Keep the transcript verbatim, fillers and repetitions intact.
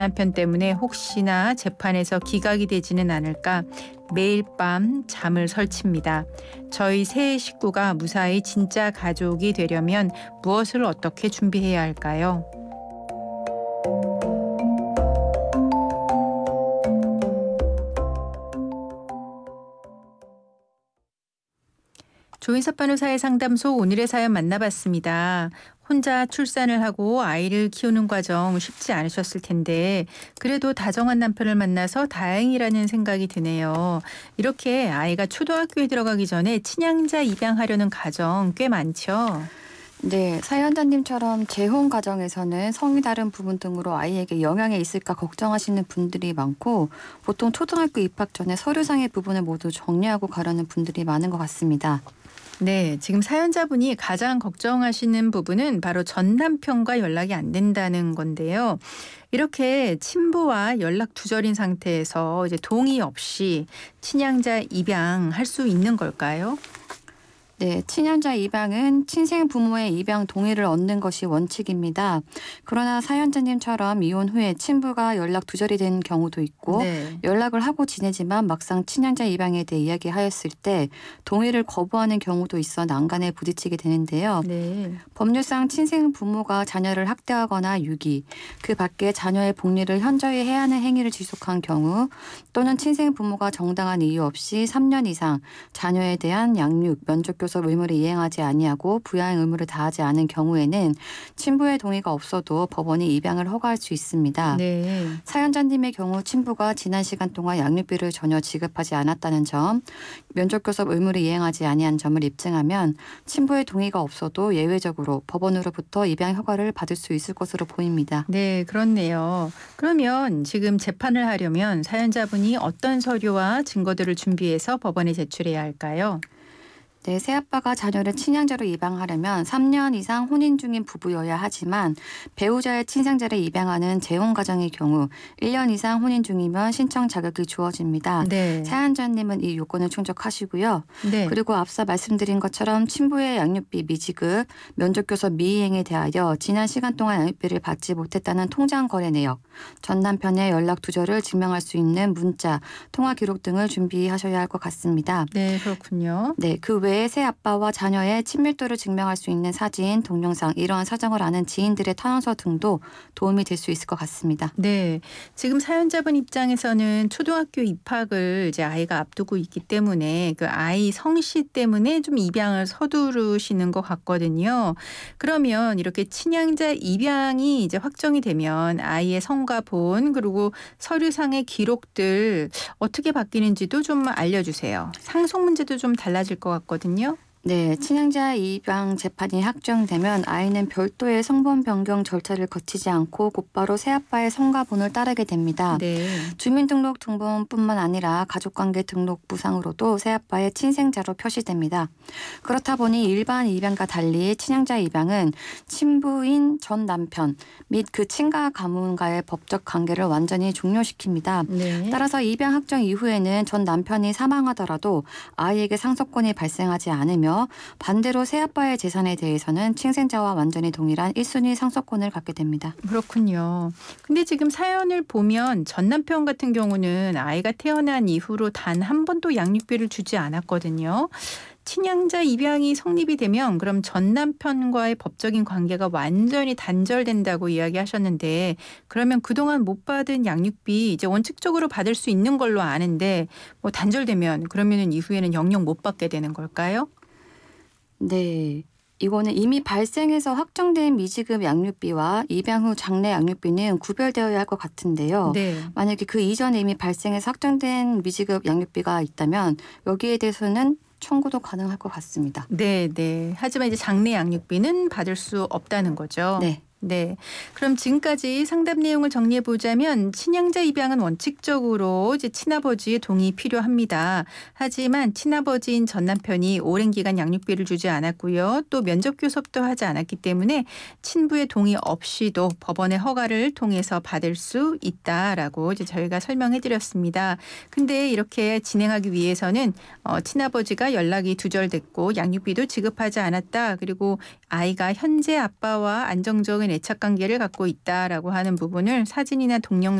남편 때문에 혹시나 재판에서 기각이 되지는 않을까 매일 밤 잠을 설칩니다. 저희 세 식구가 무사히 진짜 가족이 되려면 무엇을 어떻게 준비해야 할까요? 조인섭 변호사의 상담소 오늘의 사연 만나봤습니다. 혼자 출산을 하고 아이를 키우는 과정 쉽지 않으셨을 텐데 그래도 다정한 남편을 만나서 다행이라는 생각이 드네요. 이렇게 아이가 초등학교에 들어가기 전에 친양자 입양하려는 가정 꽤 많죠. 네, 사연자님처럼 재혼 가정에서는 성이 다른 부분 등으로 아이에게 영향이 있을까 걱정하시는 분들이 많고 보통 초등학교 입학 전에 서류상의 부분을 모두 정리하고 가려는 분들이 많은 것 같습니다. 네, 지금 사연자분이 가장 걱정하시는 부분은 바로 전 남편과 연락이 안 된다는 건데요. 이렇게 친부와 연락 두절인 상태에서 이제 동의 없이 친양자 입양할 수 있는 걸까요? 네, 친현자 입양은 친생 부모의 입양 동의를 얻는 것이 원칙입니다. 그러나 사연자님처럼 이혼 후에 친부가 연락 두절이 된 경우도 있고 네. 연락을 하고 지내지만 막상 친양자 입양에 대해 이야기하였을 때 동의를 거부하는 경우도 있어 난간에 부딪히게 되는데요. 네. 법률상 친생 부모가 자녀를 학대하거나 유기, 그 밖에 자녀의 복리를 현저히 해하는 행위를 지속한 경우 또는 친생 부모가 정당한 이유 없이 삼 년 이상 자녀에 대한 양육, 면접교섭 의무를 이행하지 아니하고 부양 의무를 다하지 않은 경우에는 친부의 동의가 없어도 법원이 입양을 허가할 수 있습니다. 네. 사연자님의 경우 친부가 지난 시간 동안 양육비를 전혀 지급하지 않았다는 점, 면접교섭 의무를 이행하지 아니한 점을 입증하면 친부의 동의가 없어도 예외적으로 법원으로부터 입양 허가를 받을 수 있을 것으로 보입니다. 네, 그렇네요. 그러면 지금 재판을 하려면 사연자분이 어떤 서류와 증거들을 준비해서 법원에 제출해야 할까요? 네, 새아빠가 자녀를 친양자로 입양하려면 삼 년 이상 혼인 중인 부부여야 하지만 배우자의 친생자를 입양하는 재혼 가정의 경우 일 년 이상 혼인 중이면 신청 자격이 주어집니다. 네. 사연자님은 이 요건을 충족하시고요. 네. 그리고 앞서 말씀드린 것처럼 친부의 양육비 미지급, 면접교섭 미이행에 대하여 지난 시간 동안 양육비를 받지 못했다는 통장 거래 내역, 전 남편의 연락 두절을 증명할 수 있는 문자, 통화 기록 등을 준비하셔야 할 것 같습니다. 네, 그렇군요. 네, 그 외에 새 아빠와 자녀의 친밀도를 증명할 수 있는 사진, 동영상, 이러한 사정을 아는 지인들의 탄원서 등도 도움이 될 수 있을 것 같습니다. 네. 지금 사연자분 입장에서는 초등학교 입학을 이제 아이가 앞두고 있기 때문에 그 아이 성씨 때문에 좀 입양을 서두르시는 것 같거든요. 그러면 이렇게 친양자 입양이 이제 확정이 되면 아이의 성과 본 그리고 서류상의 기록들 어떻게 바뀌는지도 좀 알려주세요. 상속 문제도 좀 달라질 것 같거든요. 네, 친양자 입양 재판이 확정되면 아이는 별도의 성번 변경 절차를 거치지 않고 곧바로 새아빠의 성과본을 따르게 됩니다. 네. 주민등록 등본뿐만 아니라 가족관계 등록부상으로도 새아빠의 친생자로 표시됩니다. 그렇다 보니 일반 입양과 달리 친양자 입양은 친부인 전 남편 및 그 친가 가문과의 법적 관계를 완전히 종료시킵니다. 네. 따라서 입양 확정 이후에는 전 남편이 사망하더라도 아이에게 상속권이 발생하지 않으며 반대로 새아빠의 재산에 대해서는 친생자와 완전히 동일한 일 순위 상속권을 갖게 됩니다. 그렇군요. 근데 지금 사연을 보면 전 남편 같은 경우는 아이가 태어난 이후로 단 한 번도 양육비를 주지 않았거든요. 친양자 입양이 성립이 되면 그럼 전 남편과의 법적인 관계가 완전히 단절된다고 이야기하셨는데 그러면 그동안 못 받은 양육비 이제 원칙적으로 받을 수 있는 걸로 아는데 뭐 단절되면 그러면은 이후에는 영영 못 받게 되는 걸까요? 네. 이거는 이미 발생해서 확정된 미지급 양육비와 입양 후 장래 양육비는 구별되어야 할 것 같은데요. 네. 만약에 그 이전에 이미 발생해서 확정된 미지급 양육비가 있다면 여기에 대해서는 청구도 가능할 것 같습니다. 네, 네. 하지만 이제 장래 양육비는 받을 수 없다는 거죠. 네. 네. 그럼 지금까지 상담 내용을 정리해 보자면 친양자 입양은 원칙적으로 이제 친아버지의 동의 필요합니다. 하지만 친아버지인 전 남편이 오랜 기간 양육비를 주지 않았고요. 또 면접 교섭도 하지 않았기 때문에 친부의 동의 없이도 법원의 허가를 통해서 받을 수 있다라고 이제 저희가 설명해 드렸습니다. 근데 이렇게 진행하기 위해서는 어, 친아버지가 연락이 두절됐고 양육비도 지급하지 않았다. 그리고 아이가 현재 아빠와 안정적인 애착 관계를 갖고 있다라고 하는 부분을 사진이나 동영